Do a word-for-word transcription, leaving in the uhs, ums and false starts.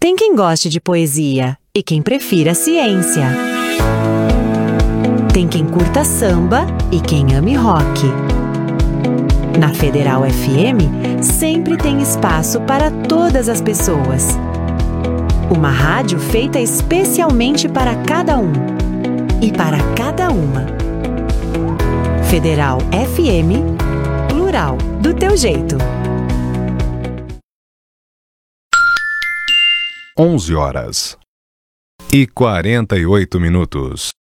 Tem quem goste de poesia e quem prefira ciência. Tem quem curta samba e quem ame rock. Na Federal F M, sempre tem espaço para todas as pessoas. Uma rádio feita especialmente para cada um e para cada uma. Federal F M, plural, do teu jeito. onze horas e quarenta e oito minutos.